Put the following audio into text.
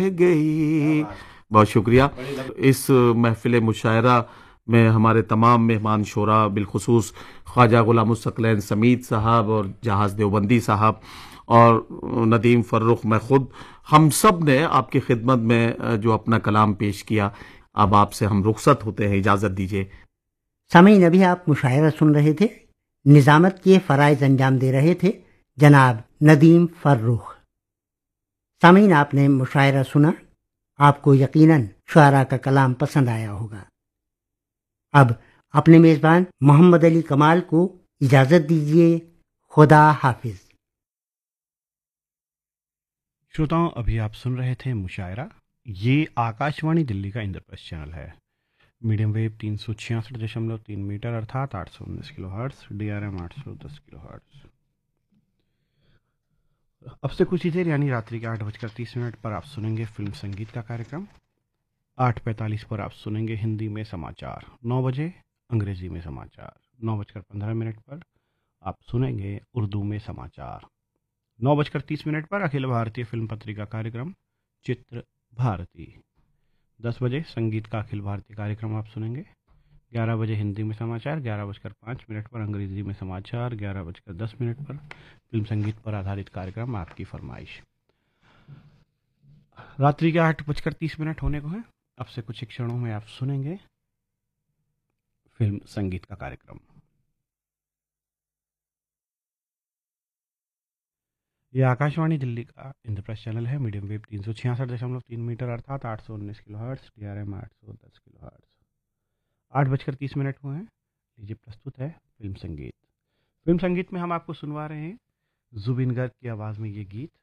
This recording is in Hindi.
गई। बहुत शुक्रिया। इस महफिल मुशायरा में हमारे तमाम मेहमान शोरा, बिलखुसूस ख्वाजा गुलामुस्सकलैन समीद साहब और जहाज देवबंदी साहब और नदीम फर्रुख, मैं खुद, हम सब ने आपकी खिदमत में जो अपना कलाम पेश किया, अब आपसे हम रुखसत होते हैं, इजाज़त दीजिए। सामीन, अभी आप मुशायरा सुन रहे थे। निजामत के फ़राइज़ अंजाम दे रहे थे जनाब नदीम फर्रुख। सामीन, आपने मुशायरा सुना, आपको यकीनन शुआरा का कलाम पसंद आया होगा। अब अपने मेज़बान मोहम्मद अली कमाल को इजाज़त दीजिए। खुदा हाफिज। श्रोताओं, अभी आप सुन रहे थे मुशायरा। ये आकाशवाणी दिल्ली का इंद्रप्रस्थ चैनल है। मीडियम वेव 366.3 मीटर अर्थात 819 kilo hertz, DRM 810 kilo hertz. अब से कुछ ही देर यानी रात्रि के 8:30 पर आप सुनेंगे फिल्म संगीत का कार्यक्रम। 8:45 पर आप सुनेंगे हिंदी में समाचार। 9 बजे अंग्रेजी में समाचार। 9:15 पर आप सुनेंगे उर्दू में समाचार। 9:30 पर अखिल भारतीय फिल्म पत्रिका कार्यक्रम चित्र भारती। 10 बजे संगीत का अखिल भारतीय कार्यक्रम आप सुनेंगे। 11 बजे हिंदी में समाचार। 11:05 पर अंग्रेजी में समाचार। 11:10 पर फिल्म संगीत पर आधारित कार्यक्रम आपकी फरमाइश। रात्रि के 8:30 होने को है। अब से कुछ क्षणों में आप सुनेंगे फिल्म संगीत का कार्यक्रम। यह आकाशवाणी दिल्ली का इंद्रप्रस्थ चैनल है। मीडियम वेव 366.3 मीटर अर्थात 819 kilo hertz, DRM 810 kilo hertz. 8:30 हुए हैं। लीजिए, प्रस्तुत है फिल्म संगीत। फिल्म संगीत में हम आपको सुनवा रहे हैं जुबिन गर्ग की आवाज़ में ये गीत